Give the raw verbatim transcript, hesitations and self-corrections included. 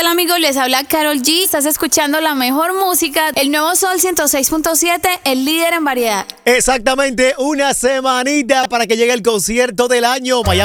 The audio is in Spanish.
tal, amigos? Les habla Karol G. Estás escuchando la mejor música. El Nuevo Sol ciento seis punto siete, el líder en variedad. Exactamente, una semanita para que llegue el concierto del año. Miami